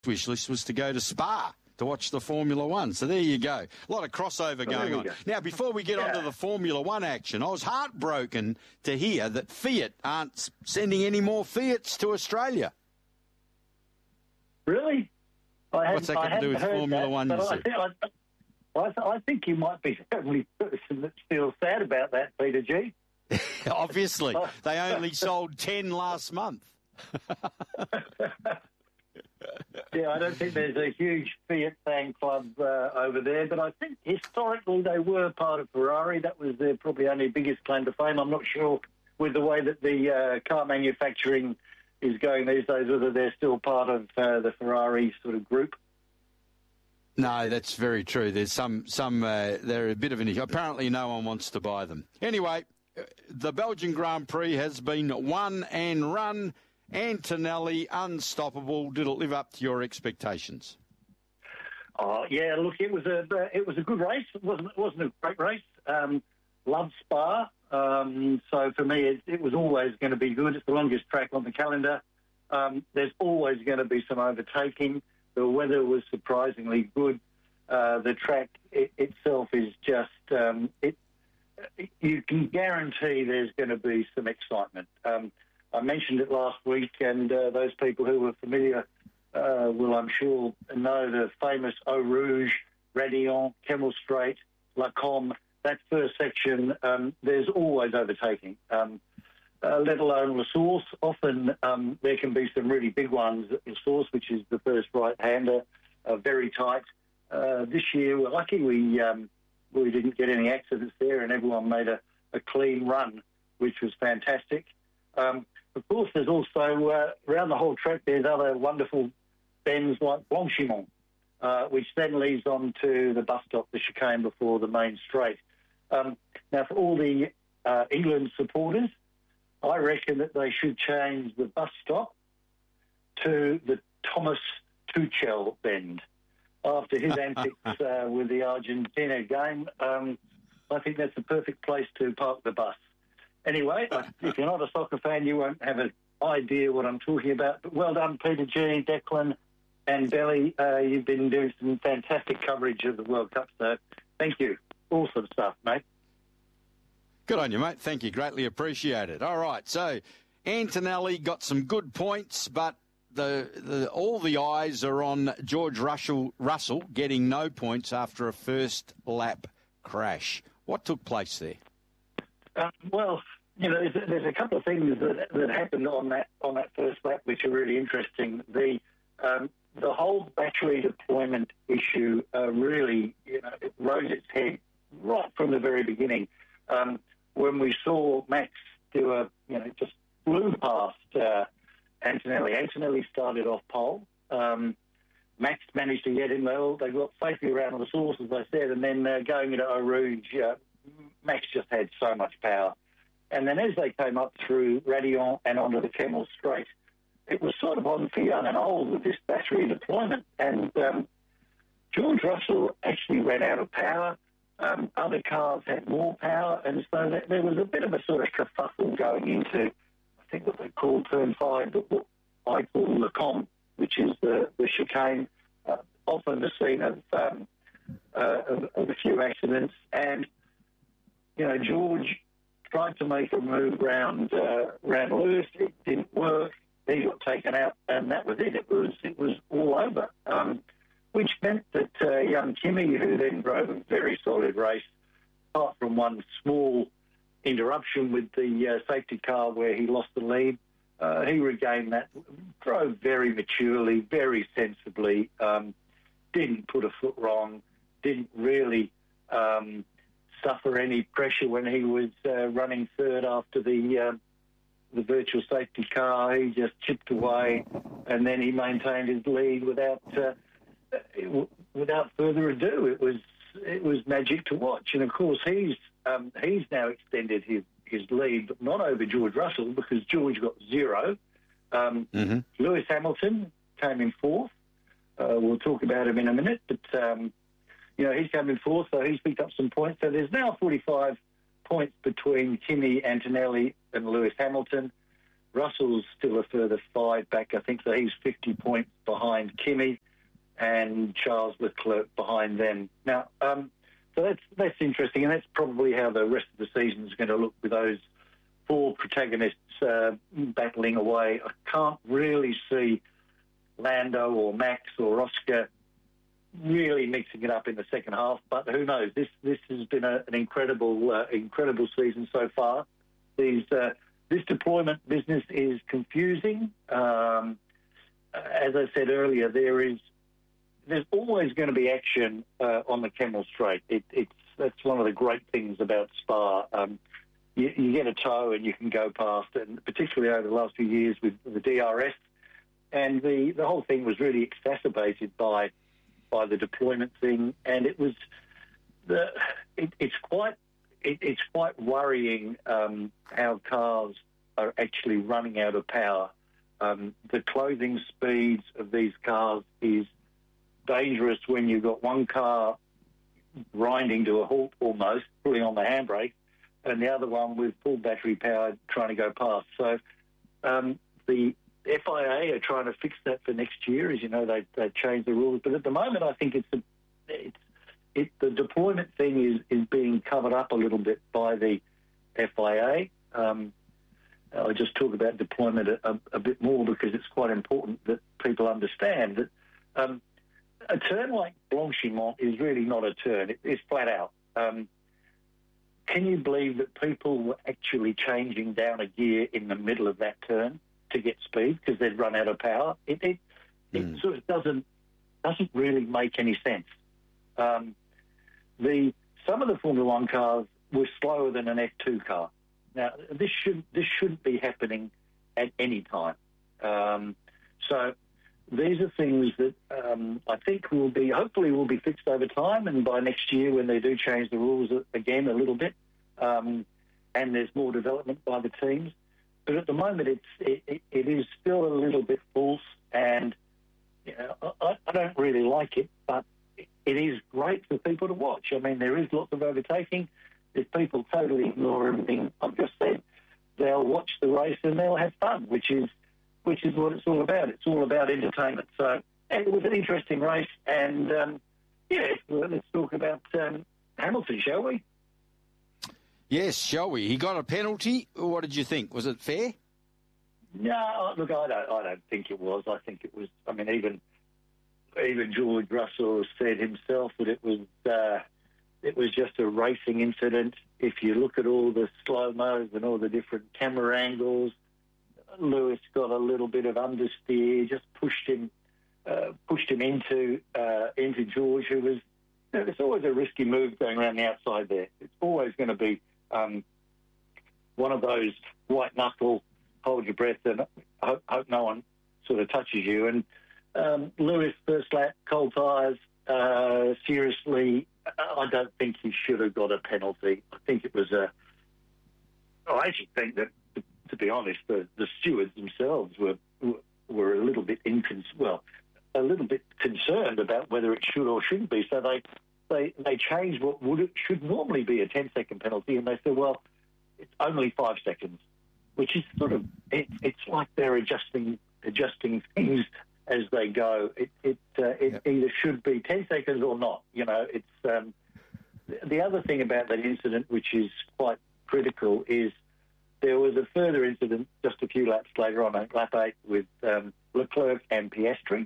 wish list was to go to Spa to watch the Formula One. So there you go. A lot of crossover going on. Now, before we get on to the Formula One action, I was heartbroken to hear that Fiat aren't sending any more Fiats to Australia. Really? What's that got to do with Formula One? I think you might be the only person that feels sad about that, Peter G. Obviously. They only sold 10 last month. Yeah, I don't think there's a huge Fiat fan club over there, but I think historically they were part of Ferrari. That was their probably only biggest claim to fame. I'm not sure with the way that the car manufacturing is going these days whether they're still part of the Ferrari sort of group. No, that's very true. There's some they're a bit of an issue. Apparently no one wants to buy them. Anyway, the Belgian Grand Prix has been won and run. Antonelli, unstoppable. Did it live up to your expectations? Oh yeah, look, it was a good race. It wasn't a great race. Loved Spa, so for me it was always going to be good. It's the longest track on the calendar. There's always going to be some overtaking. The weather was surprisingly good. The track itself is just you can guarantee there's going to be some excitement. I mentioned it last week, and those people who were familiar will, I'm sure, know the famous Eau Rouge, Raidillon, Kemmel Straight, La Combe. That first section, there's always overtaking, let alone La Source. Often there can be some really big ones at La Source, which is the first right-hander, very tight. This year, we're lucky we didn't get any accidents there, and everyone made a clean run, which was fantastic. Of course, there's also, around the whole track, there's other wonderful bends like Blanchimont, which then leads on to the bus stop, the chicane before the main straight. Now, for all the England supporters, I reckon that they should change the bus stop to the Thomas Tuchel bend. After his antics with the Argentina game, I think that's the perfect place to park the bus. Anyway, if you're not a soccer fan, you won't have an idea what I'm talking about. But well done, Peter G, Declan and Belly. You've been doing some fantastic coverage of the World Cup, so thank you. Awesome stuff, mate. Good on you, mate. Thank you. Greatly appreciated. All right, so Antonelli got some good points, but all the eyes are on George Russell getting no points after a first lap crash. What took place there? Well, you know, there's a couple of things that happened on that first lap which are really interesting. The whole battery deployment issue really, it rose its head right from the very beginning. When we saw Max do just flew past Antonelli. Antonelli started off pole. Max managed to get in. They got safely around the source, as I said, and then going into Eau Rouge, Max just had so much power. And then as they came up through Raidillon and onto the Kemmel Straight, it was sort of on for young and old with this battery deployment. And George Russell actually ran out of power. Other cars had more power, and so there was a bit of a sort of kerfuffle going into, I think what they call turn 5, what I call La Combe, which is the chicane, often the scene of a few accidents. And George tried to make a move round Lewis. It didn't work. He got taken out, and that was it. It was all over. Which meant that young Kimi, who then drove a very solid race, apart from one small interruption with the safety car where he lost the lead, he regained that, drove very maturely, very sensibly, didn't put a foot wrong, didn't really suffer any pressure when he was running third after the virtual safety car. He just chipped away, and then he maintained his lead without further ado. It was magic to watch, and of course he's now extended his lead, but not over George Russell, because George got 0. Lewis Hamilton came in 4th. We'll talk about him in a minute, but he's come in 4th, so he's picked up some points. So there's now 45 points between Kimi, Antonelli and Lewis Hamilton. Russell's still a further 5 back, I think, so he's 50 points behind Kimi and Charles Leclerc behind them. Now, so that's interesting, and that's probably how the rest of the season is going to look with those 4 protagonists battling away. I can't really see Lando or Max or Oscar really mixing it up in the second half, but who knows? This has been an incredible season so far. This deployment business is confusing. As I said earlier, there's always going to be action on the Kemmel Straight. That's one of the great things about Spa. You get a tow and you can go past, and particularly over the last few years with the DRS, and the whole thing was really exacerbated by the deployment thing, and it's quite worrying how cars are actually running out of power. The closing speeds of these cars is dangerous when you've got one car grinding to a halt almost, pulling on the handbrake, and the other one with full battery power trying to go past. So the FIA are trying to fix that for next year. As you know, they changed the rules. But at the moment, I think the deployment thing is being covered up a little bit by the FIA. I'll just talk about deployment a bit more because it's quite important that people understand that a turn like Blanchimont is really not a turn. It's flat out. Can you believe that people were actually changing down a gear in the middle of that turn to get speed because they'd run out of power? It sort of doesn't really make any sense. Some of the Formula One cars were slower than an F2 car. Now this shouldn't be happening at any time. So these are things that I think hopefully will be fixed over time, and by next year when they do change the rules again a little bit, and there's more development by the teams. But at the moment, it is still a little bit false, and I don't really like it, but it is great for people to watch. I mean, there is lots of overtaking. If people totally ignore everything I've just said, they'll watch the race and they'll have fun, which is what it's all about. It's all about entertainment. So it was an interesting race, and let's talk about Hamilton, shall we? Yes, shall we? He got a penalty. What did you think? Was it fair? No, look, I don't think it was. I think it was. I mean, even George Russell said himself that it was just a racing incident. If you look at all the slow-mos and all the different camera angles, Lewis got a little bit of understeer, just pushed him into George, who was. It's always a risky move going around the outside there. It's always going to be one of those white knuckle, hold your breath, and hope no one sort of touches you. And Lewis, first lap, cold tyres. Seriously, I don't think he should have got a penalty. I think it was I actually think that, to be honest, the stewards themselves were a little bit a little bit concerned about whether it should or shouldn't be. So they changed what should normally be a 10-second penalty, and they said, well, it's only 5 seconds, which is sort of it's like they're adjusting things as they go. It either should be 10 seconds or not. It's the other thing about that incident, which is quite critical, is there was a further incident just a few laps later on, at lap 8, with Leclerc and Piastri.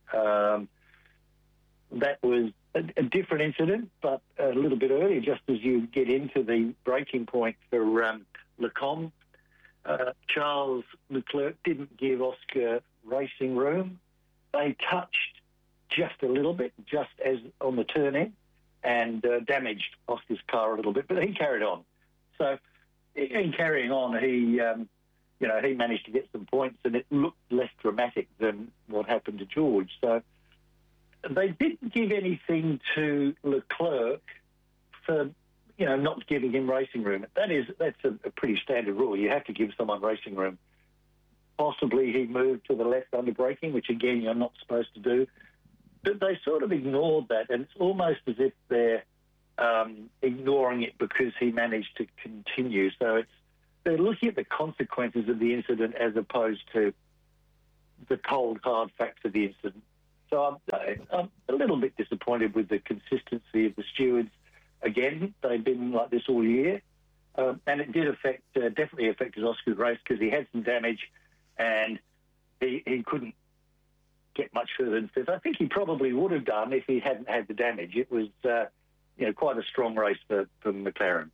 That was a different incident, but a little bit earlier, just as you get into the breaking point for Lecom. Charles Leclerc didn't give Oscar racing room. They touched just a little bit, just as on the turn in, and damaged Oscar's car a little bit, but he carried on. So in carrying on, he managed to get some points, and it looked less dramatic than what happened to George. So they didn't give anything to Leclerc for, not giving him racing room. That's a pretty standard rule. You have to give someone racing room. Possibly he moved to the left under braking, which again you're not supposed to do. But they sort of ignored that, and it's almost as if they're ignoring it because he managed to continue. So they're looking at the consequences of the incident as opposed to the cold, hard facts of the incident. So I'm a little bit disappointed with the consistency of the stewards. Again, they've been like this all year. And it did definitely affected Oscar's race because he had some damage and he couldn't get much further than fifth. I think he probably would have done if he hadn't had the damage. It was, quite a strong race for McLaren.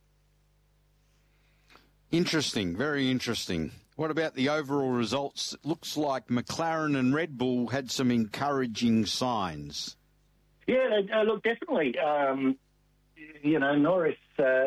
Interesting, very interesting. What about the overall results? It looks like McLaren and Red Bull had some encouraging signs. Yeah, look, definitely. Norris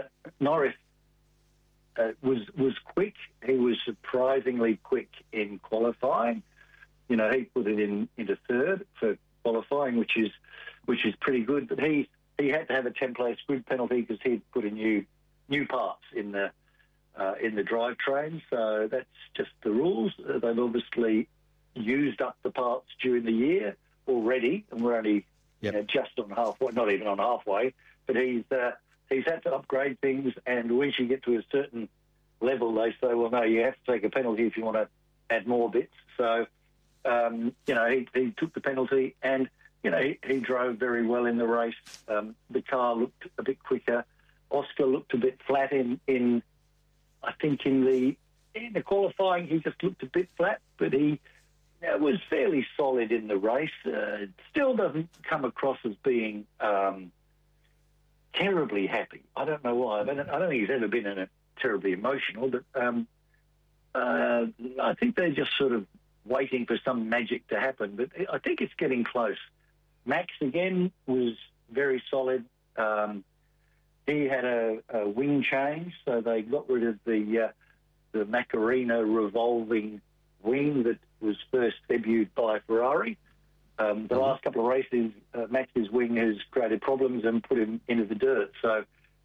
was quick. He was surprisingly quick in qualifying. He put it into third for qualifying, which is pretty good. But he had to have a 10-place grid penalty because he'd put in new parts in the drivetrain. So that's just the rules. They've obviously used up the parts during the year already, and we're only just on halfway, not even on halfway. But he's had to upgrade things, and once you get to a certain level, they say, well, no, you have to take a penalty if you want to add more bits. So, he took the penalty, and, he drove very well in the race. The car looked a bit quicker. Oscar looked a bit flat in the qualifying. He just looked a bit flat, but he was fairly solid in the race. It still doesn't come across as being terribly happy. I don't know why. I don't think he's ever been terribly emotional, but I think they're just sort of waiting for some magic to happen. But I think it's getting close. Max, again, was very solid. He had a wing change, so they got rid of the Macarena revolving wing that was first debuted by Ferrari. The last couple of races, Max's wing has created problems and put him into the dirt. So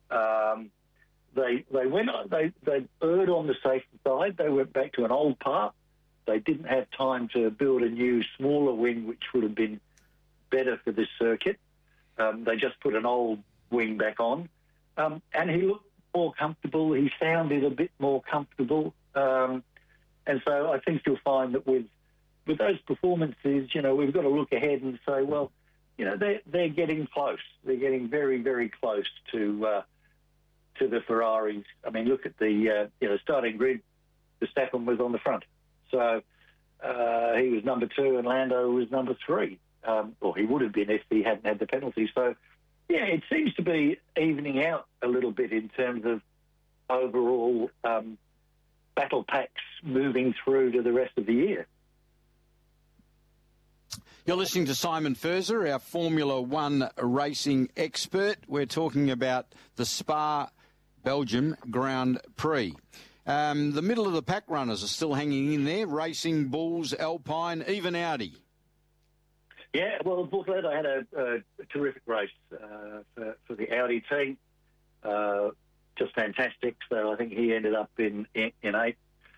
they erred on the safety side. They went back to an old part. They didn't have time to build a new, smaller wing, which would have been better for this circuit. They just put an old wing back on. And he looked more comfortable. He sounded a bit more comfortable. And so I think you'll find that with those performances, we've got to look ahead and say, well, they're getting close. They're getting very, very close to the Ferraris. I mean, look at the starting grid. Verstappen was on the front, so he was number 2, and Lando was number 3. Or he would have been if he hadn't had the penalty. So, yeah, it seems to be evening out a little bit in terms of overall battle packs moving through to the rest of the year. You're listening to Simon Furzer, our Formula One racing expert. We're talking about the Spa Belgium Grand Prix. The middle of the pack runners are still hanging in there. Racing Bulls, Alpine, even Audi. Yeah, well, Bullford, I had a terrific race for the Audi team. Just fantastic. So I think he ended up in 8th.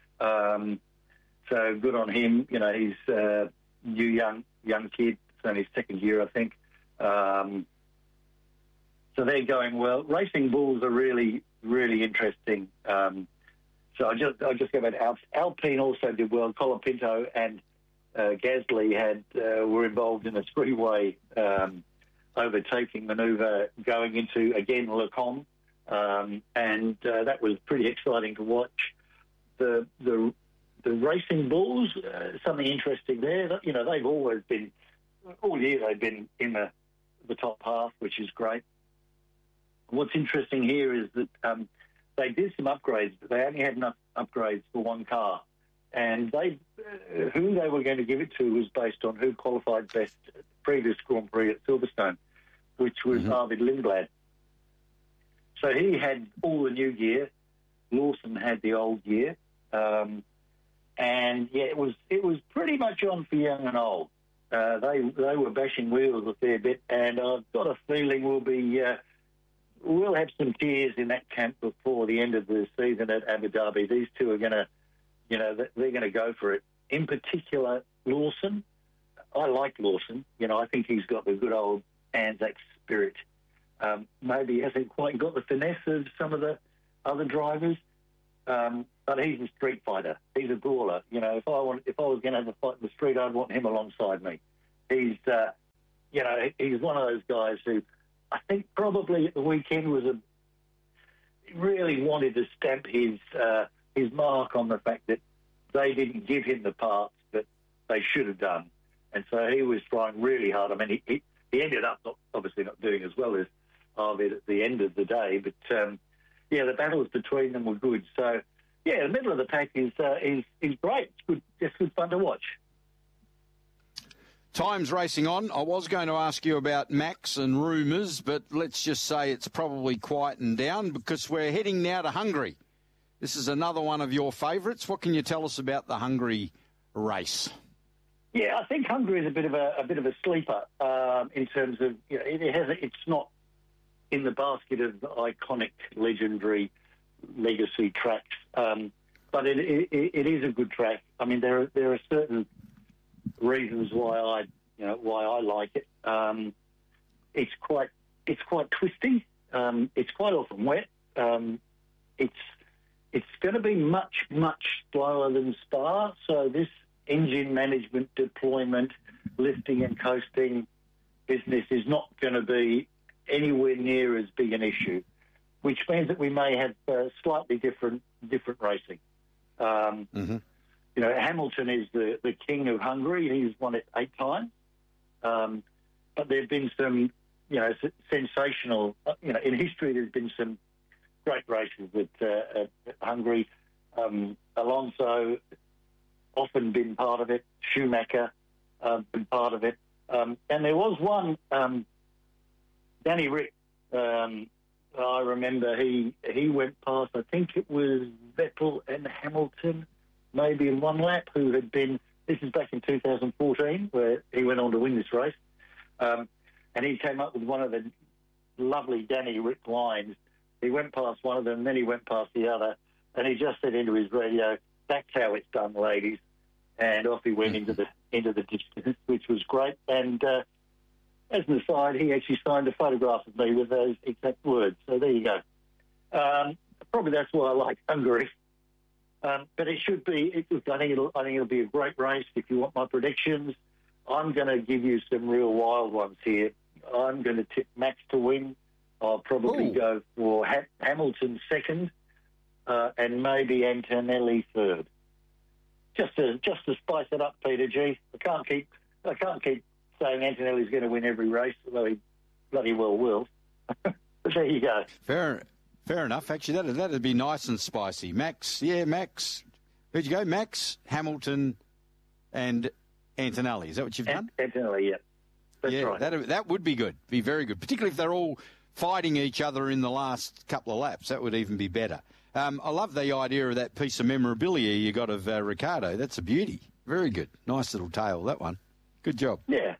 So good on him. He's a new young kid. It's only his second year, I think. So they're going well. Racing Bulls are really, really interesting. So I'll just go back to Alpine also did well. Colapinto and Gasly were involved in a three-way overtaking manoeuvre going into, again, Le Mans. And that was pretty exciting to watch. The Racing Bulls, something interesting there. They've always been, all year they've been in the top half, which is great. What's interesting here is that they did some upgrades, but they only had enough upgrades for one car. And who they were going to give it to was based on who qualified best at the previous Grand Prix at Silverstone, which was Arvid Lindblad. So he had all the new gear. Lawson had the old gear. And yeah, it was pretty much on for young and old. They were bashing wheels a fair bit, and I've got a feeling we'll have some tears in that camp before the end of the season at Abu Dhabi. These two are going to, they're going to go for it. In particular, Lawson. I like Lawson. I think he's got the good old Anzac spirit. Maybe he hasn't quite got the finesse of some of the other drivers, But he's a street fighter. He's a brawler. You know, if I was going to have a fight in the street, I'd want him alongside me. He's one of those guys who I think probably at the weekend really wanted to stamp his mark on the fact that they didn't give him the parts that they should have done. And so he was trying really hard. I mean, he ended up obviously not doing as well as Arvid at the end of the day. But, the battles between them were good. So, the middle of the pack is great. It's good, just good fun to watch. Time's racing on. I was going to ask you about Max and rumours, but let's just say it's probably quietened down because we're heading now to Hungary. This is another one of your favourites. What can you tell us about the Hungary race? Yeah, I think Hungary is a bit of a sleeper in terms of it's not in the basket of iconic, legendary, legacy tracks, but it is a good track. I mean, there are certain reasons why I like it. It's quite twisty. It's quite often wet. It's going to be much slower than Spa. So this engine management, deployment, lifting and coasting business is not going to be anywhere near as big an issue, which means that we may have slightly different racing. Hamilton is the king of Hungary. He's won it 8 times. But there have been some, sensational, in history there's been some great races at Hungary. Alonso often been part of it. Schumacher been part of it. And there was one, Danny Rick, I remember he went past, I think it was Vettel and Hamilton, maybe in one lap, who had been, this is back in 2014, where he went on to win this race. And he came up with one of the lovely Danny Rick lines. He went past one of them, then he went past the other, and he just said into his radio, "That's how it's done, ladies." And off he went into the distance, which was great. And as an aside, he actually signed a photograph of me with those exact words. So there you go. Probably that's why I like Hungary. But it should be. I think it'll be a great race. If you want my predictions, I'm going to give you some real wild ones here. I'm going to tip Max to win. I'll probably go for Hamilton second, and maybe Antonelli third. Just to spice it up, Peter G. I can't keep saying Antonelli's going to win every race, although he bloody well will. But there you go. Fair enough. Actually, that'd be nice and spicy. Max. Where'd you go? Max, Hamilton, and Antonelli. Is that what you've done? Antonelli, yeah. That's right. That would be good. Be very good, particularly if they're all fighting each other in the last couple of laps. That would even be better. I love the idea of that piece of memorabilia you got of Ricciardo. That's a beauty. Very good. Nice little tale, that one. Good job. Yeah.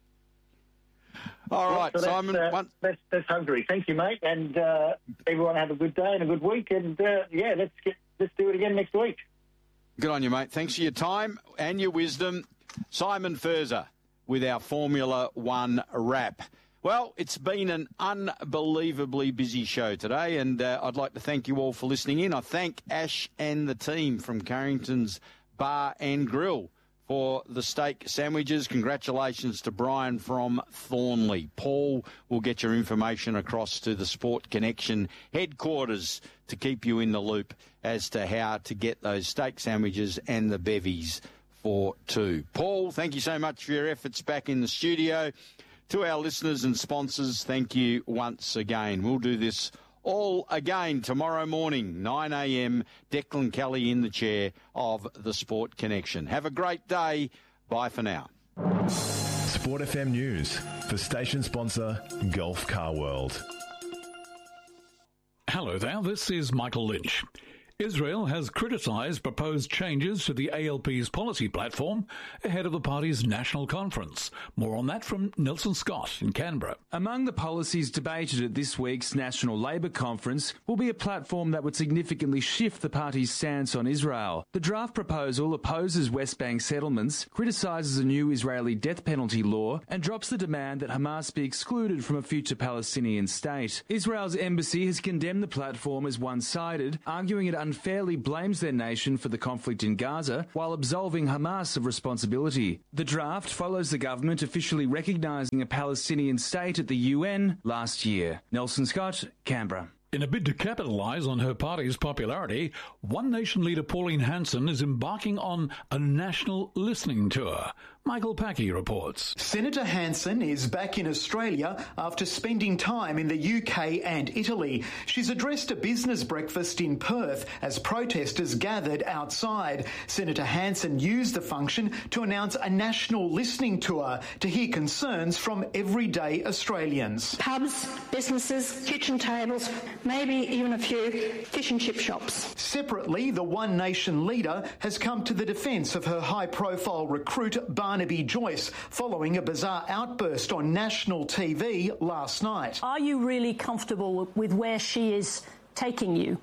All right, so Simon. That's Hungary. Thank you, mate. And everyone have a good day and a good week. And, let's do it again next week. Good on you, mate. Thanks for your time and your wisdom. Simon Furzer with our Formula One wrap. Well, it's been an unbelievably busy show today, and I'd like to thank you all for listening in. I thank Ash and the team from Carrington's Bar and Grill for the steak sandwiches. Congratulations to Brian from Thornley. Paul will get your information across to the Sport Connection headquarters to keep you in the loop as to how to get those steak sandwiches and the bevies for two. Paul, thank you so much for your efforts back in the studio. To our listeners and sponsors, thank you once again. We'll do this all again tomorrow morning, 9 a.m. Declan Kelly in the chair of the Sport Connection. Have a great day. Bye for now. Sport FM News for station sponsor Gulf Car World. Hello there, this is Michael Lynch. Israel has criticised proposed changes to the ALP's policy platform ahead of the party's national conference. More on that from Nelson Scott in Canberra. Among the policies debated at this week's National Labour Conference will be a platform that would significantly shift the party's stance on Israel. The draft proposal opposes West Bank settlements, criticises a new Israeli death penalty law, and drops the demand that Hamas be excluded from a future Palestinian state. Israel's embassy has condemned the platform as one-sided, arguing it unfairly blames their nation for the conflict in Gaza while absolving Hamas of responsibility. The draft follows the government officially recognising a Palestinian state at the UN last year. Nelson Scott, Canberra. In a bid to capitalise on her party's popularity, One Nation leader Pauline Hanson is embarking on a national listening tour. Michael Packey reports. Senator Hanson is back in Australia after spending time in the UK and Italy. She's addressed a business breakfast in Perth as protesters gathered outside. Senator Hanson used the function to announce a national listening tour to hear concerns from everyday Australians. Pubs, businesses, kitchen tables, maybe even a few fish and chip shops. Separately, the One Nation leader has come to the defence of her high-profile recruit Barnaby Joyce following a bizarre outburst on national TV last night. Are you really comfortable with where she is taking you?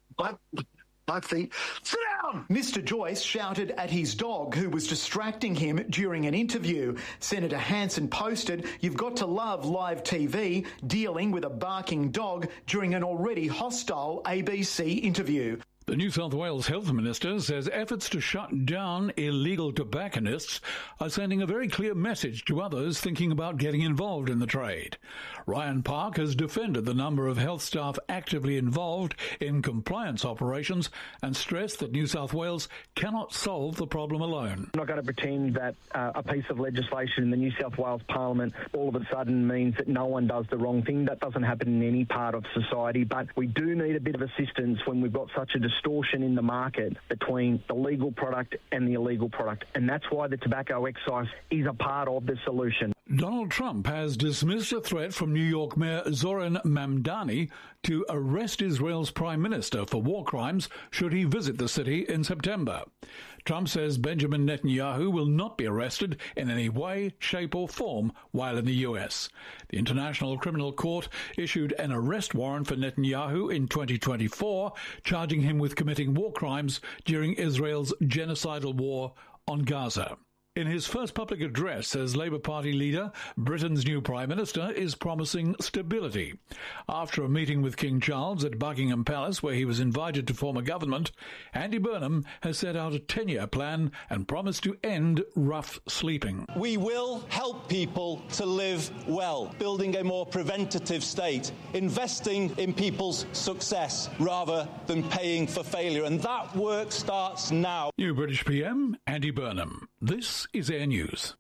I think, sit down! Mr. Joyce shouted at his dog, who was distracting him during an interview. Senator Hanson posted, "You've got to love live TV, dealing with a barking dog during an already hostile ABC interview." The New South Wales Health Minister says efforts to shut down illegal tobacconists are sending a very clear message to others thinking about getting involved in the trade. Ryan Park has defended the number of health staff actively involved in compliance operations and stressed that New South Wales cannot solve the problem alone. I'm not going to pretend that a piece of legislation in the New South Wales Parliament all of a sudden means that no one does the wrong thing. That doesn't happen in any part of society, but we do need a bit of assistance when we've got such a distortion in the market between the legal product and the illegal product, and that's why the tobacco excise is a part of the solution. Donald Trump has dismissed a threat from New York Mayor Zoran Mamdani to arrest Israel's Prime Minister for war crimes should he visit the city in September. Trump says Benjamin Netanyahu will not be arrested in any way, shape or form while in the US. The International Criminal Court issued an arrest warrant for Netanyahu in 2024, charging him with committing war crimes during Israel's genocidal war on Gaza. In his first public address as Labour Party leader, Britain's new Prime Minister is promising stability. After a meeting with King Charles at Buckingham Palace, where he was invited to form a government, Andy Burnham has set out a 10-year plan and promised to end rough sleeping. We will help people to live well, building a more preventative state, investing in people's success rather than paying for failure. And that work starts now. New British PM, Andy Burnham. This is Air News.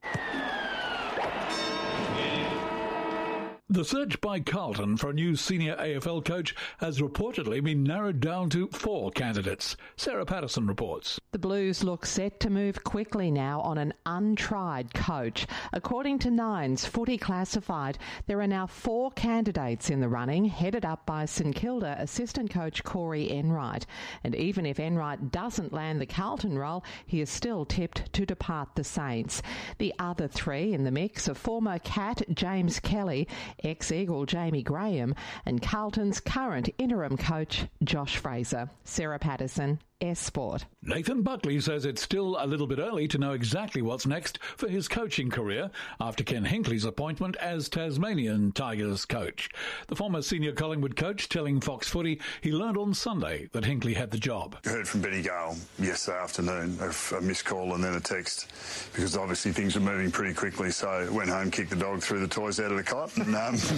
The search by Carlton for a new senior AFL coach has reportedly been narrowed down to 4 candidates. Sarah Patterson reports. The Blues look set to move quickly now on an untried coach. According to Nine's Footy Classified, there are now 4 candidates in the running, headed up by St Kilda assistant coach Corey Enright. And even if Enright doesn't land the Carlton role, he is still tipped to depart the Saints. The other 3 in the mix are former Cat James Kelly, ex-Eagle Jamie Graham, and Carlton's current interim coach Josh Fraser. Sarah Patterson, Sport. Nathan Buckley says it's still a little bit early to know exactly what's next for his coaching career after Ken Hinkley's appointment as Tasmanian Tigers coach. The former senior Collingwood coach telling Fox Footy he learned on Sunday that Hinkley had the job. I heard from Benny Gale yesterday afternoon, a missed call and then a text, because obviously things were moving pretty quickly, so I went home, kicked the dog, threw the toys out of the cot, and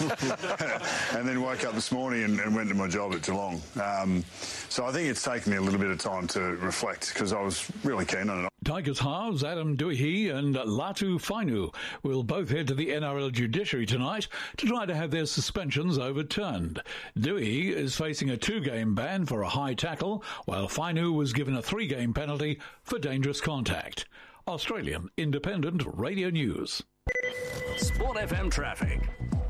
then woke up this morning and went to my job at Geelong. So I think it's taken me a little bit of time to reflect, because I was really keen on it. Tigers halves Adam Duihi and Latu Fainu will both head to the NRL judiciary tonight to try to have their suspensions overturned. Duihi is facing a 2-game ban for a high tackle, while Fainu was given a 3-game penalty for dangerous contact. Australian Independent Radio News. Sport FM traffic.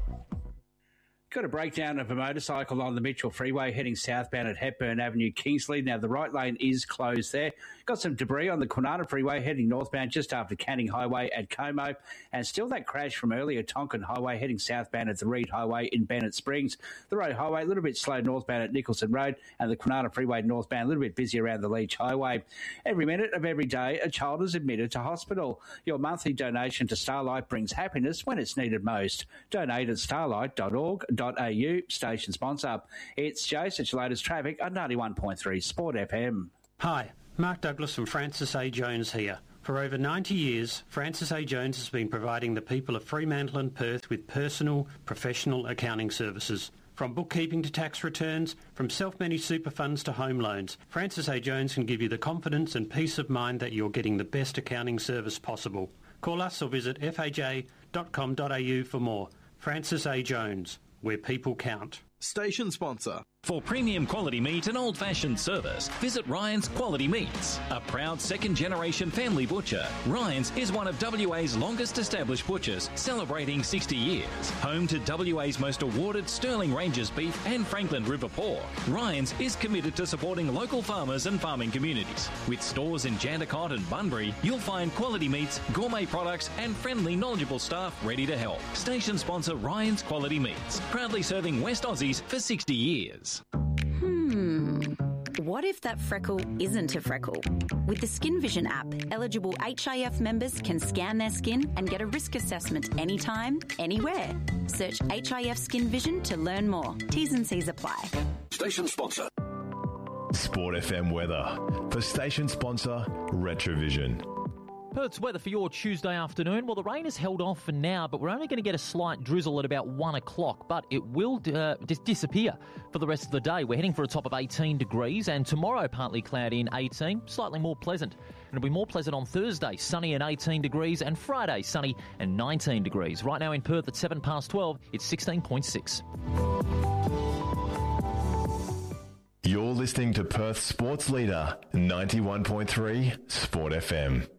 Got a breakdown of a motorcycle on the Mitchell Freeway heading southbound at Hepburn Avenue, Kingsley. Now, the right lane is closed there. Got some debris on the Kwinana Freeway heading northbound just after Canning Highway at Como. And still that crash from earlier, Tonkin Highway heading southbound at the Reed Highway in Bennett Springs. The Road Highway a little bit slow northbound at Nicholson Road, and the Kwinana Freeway northbound a little bit busy around the Leach Highway. Every minute of every day, a child is admitted to hospital. Your monthly donation to Starlight brings happiness when it's needed most. Donate at starlight.org.au. Station sponsor. It's Jason, it's your latest traffic on 91.3 Sport FM. Hi, Mark Douglas from Francis A. Jones here. For over 90 years, Francis A. Jones has been providing the people of Fremantle and Perth with personal, professional accounting services. From bookkeeping to tax returns, from self-managed super funds to home loans, Francis A. Jones can give you the confidence and peace of mind that you're getting the best accounting service possible. Call us or visit faj.com.au for more. Francis A. Jones, where people count. Station sponsor. For premium quality meat and old-fashioned service, visit Ryan's Quality Meats. A proud second-generation family butcher, Ryan's is one of WA's longest-established butchers, celebrating 60 years. Home to WA's most awarded Sterling Ranges beef and Franklin River pork, Ryan's is committed to supporting local farmers and farming communities. With stores in Jandakot and Bunbury, you'll find quality meats, gourmet products and friendly, knowledgeable staff ready to help. Station sponsor Ryan's Quality Meats, proudly serving West Aussies for 60 years. What if that freckle isn't a freckle? With the Skin Vision app, eligible HIF members can scan their skin and get a risk assessment anytime, anywhere. Search HIF Skin Vision to learn more. T's and C's apply. Station sponsor. Sport FM weather for station sponsor Retrovision. Perth's weather for your Tuesday afternoon. Well, the rain is held off for now, but we're only going to get a slight drizzle at about 1 o'clock, but it will just disappear for the rest of the day. We're heading for a top of 18 degrees, and tomorrow partly cloudy and 18, slightly more pleasant. And it'll be more pleasant on Thursday, sunny and 18 degrees, and Friday, sunny and 19 degrees. Right now in Perth at 7 past 12, it's 16.6. You're listening to Perth Sports Leader, 91.3 Sport FM.